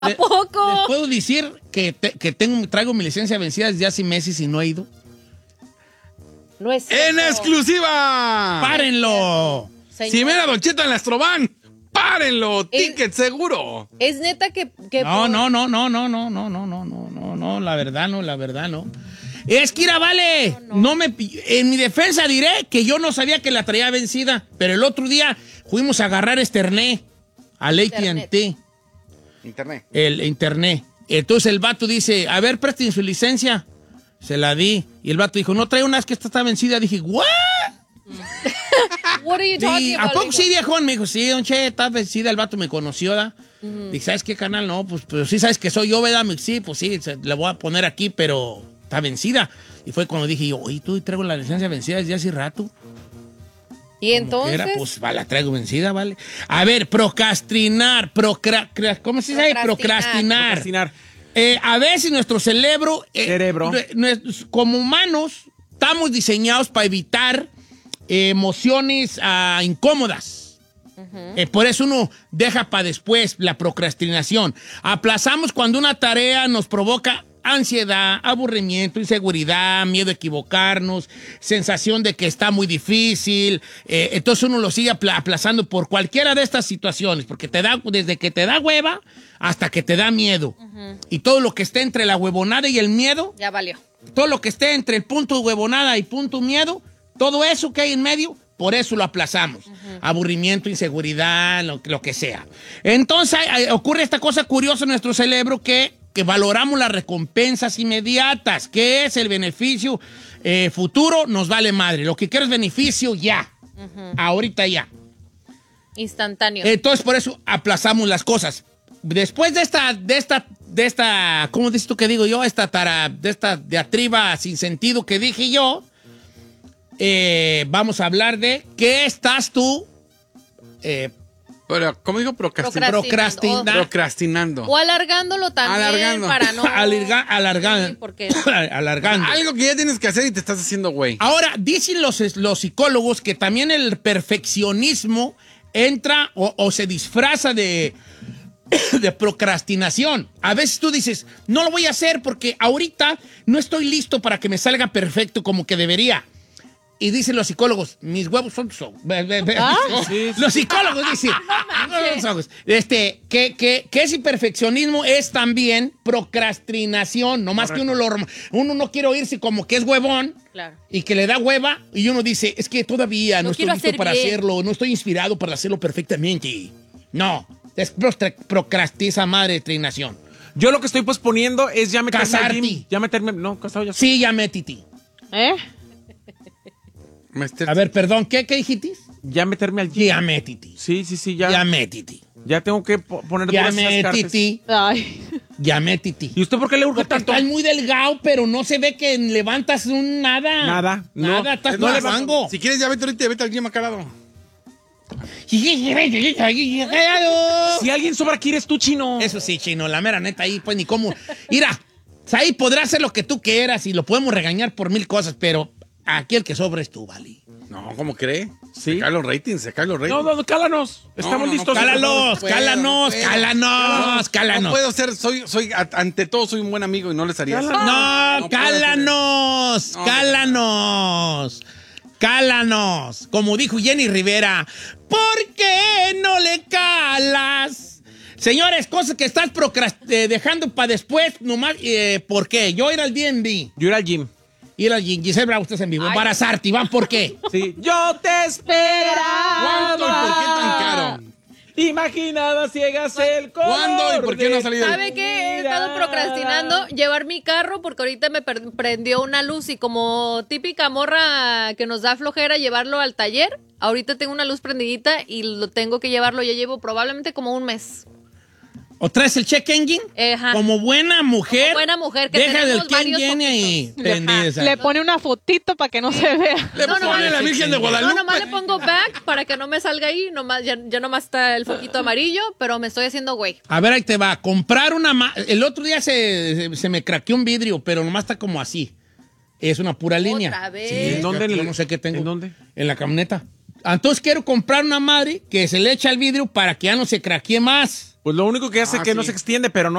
¿A poco? ¿Les puedo decir que traigo mi licencia vencida desde hace meses y no he ido? No es cierto. ¡En exclusiva! ¡Párenlo! Señor. Si mira Don Cheto en la Astroban, párenlo, ticket seguro. Es neta que No, la verdad no. Es que, vale, en mi defensa diré que yo no sabía que la traía vencida, pero el otro día fuimos a agarrar Ethernet al AT&T. Internet. El internet. Entonces el vato dice, a ver, presten su licencia. Se la di. Y el vato dijo, no trae unas que esta está vencida. Dije, ¿what? What are you talking ¿A about? poco sí, viejón? Me dijo, sí, don Che, está vencida. El vato me conoció, ¿da? Dije, ¿sabes qué, canal? No, pues sí sabes que soy yo, ¿verdad? Sí, pues sí, la voy a poner aquí, pero está vencida. Y fue cuando dije yo, oye, tú traigo la licencia vencida desde hace rato. Y entonces. Pues la traigo vencida, ¿vale? A ver, procrastinar. ¿Cómo se dice? Procrastinar. A veces nuestro cerebro. Como humanos, estamos diseñados para evitar emociones incómodas. Por eso uno deja para después la procrastinación. Aplazamos cuando una tarea nos provoca ansiedad, aburrimiento, inseguridad, miedo a equivocarnos, sensación de que está muy difícil. Entonces uno lo sigue aplazando por cualquiera de estas situaciones, porque desde que te da hueva hasta que te da miedo. Y todo lo que esté entre la huevonada y el miedo, Ya valió. todo lo que esté entre el punto huevonada y punto miedo, todo eso que hay en medio, por eso lo aplazamos. Aburrimiento, inseguridad, lo que sea. Entonces ocurre esta cosa curiosa en nuestro cerebro que valoramos las recompensas inmediatas. ¿Qué es el beneficio futuro? Nos vale madre. Lo que quiero es beneficio ya. Ahorita ya. Instantáneo. Entonces, por eso aplazamos las cosas. Después de esta, ¿cómo dices tú que digo yo? De esta diatriba sin sentido que dije yo, vamos a hablar de qué estás tú Pero, ¿cómo digo? Procrastinando. O alargándolo también para no. Alargando. Sí, porque Alargando. Algo que ya tienes que hacer y te estás haciendo güey. Ahora, dicen los psicólogos que también el perfeccionismo entra o se disfraza de procrastinación. A veces tú dices, no lo voy a hacer porque ahorita no estoy listo para que me salga perfecto como que debería. Y dicen los psicólogos, mis huevos son... Los psicólogos dicen, que ese perfeccionismo es también procrastinación. Nomás que uno no quiere oírse como que es huevón. Claro. Y que le da hueva. Y uno dice, es que todavía no estoy listo para hacerlo. No estoy inspirado para hacerlo perfectamente. No, es procrastinación. Yo lo que estoy posponiendo es ya meterme al Casarte. gym. Ya meterme... No, casado ya. Sí, ya metiti. A ver, perdón, ¿qué dijiste? Ya meterme al gym. Ya metiti. Sí, ya. Ya metiti. Ya tengo que poner Ya todas esas cartas. metiti. Ay. Ya metiti. ¿Y usted por qué le urge Porque tanto? estás muy delgado, pero no se ve que levantas un nada. Nada. Nada, No. estás No no le mango. Si quieres, ya vete ahorita y vete al gym acá al lado. Si alguien sobra aquí eres tú, chino. Eso sí, chino, la mera neta ahí, pues ni cómo. Mira, ahí podrás hacer lo que tú quieras y lo podemos regañar por 1000 cosas, pero aquí el que sobra es tú, vale. No, ¿cómo cree? Sí. Se caen los ratings. No, cálanos. Estamos listos. Cálanos. No puedo ser, ante todo soy un buen amigo y no les haría eso. No, cálanos. Cálanos. Como dijo Jenny Rivera, ¿por qué no le calas? Señores, cosas que estás dejando para después, nomás, ¿por qué? Yo ir al D&B. Yo ir al gym. Ir al gym. Giselle Bravo, ustedes en vivo. Embarazarte, Iván, ¿por qué? Sí. Yo te esperaba. ¿Cuánto y por qué tan caro? Imaginada ciegas el color. ¿Cuándo y por qué no ha salido? ¿Sabe qué? He estado procrastinando llevar mi carro porque ahorita me prendió una luz y como típica morra que nos da flojera llevarlo al taller, ahorita tengo una luz prendidita y lo tengo que llevarlo, ya llevo probablemente como un mes. ¿O traes el check engine? Ajá. Como buena mujer. Como buena mujer que deja tenemos del check varios engine y foquitos. prendida. Le pone una fotito para que no se vea. Le pone la Virgen de Guadalupe. No, nomás le pongo back para que no me salga ahí, ya nomás está el foquito amarillo, pero me estoy haciendo güey. A ver, ahí te va. Comprar el otro día se me craqueó un vidrio, pero nomás está como así. Es una pura línea. Otra vez. Sí, ¿En dónde? yo no sé qué tengo. ¿En dónde? En la camioneta. Entonces quiero comprar una madre que se le echa al vidrio para que ya no se craquee más. Pues lo único que hace es que no se extiende, pero no